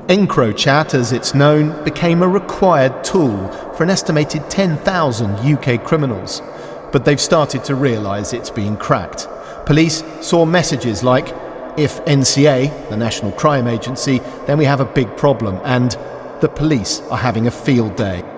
EncroChat, as it's known, became a required tool for an estimated 10,000 UK criminals. But they've started to realise it's been cracked. Police saw messages like, "If NCA, the National Crime Agency, then we have a big problem," and "The police are having a field day."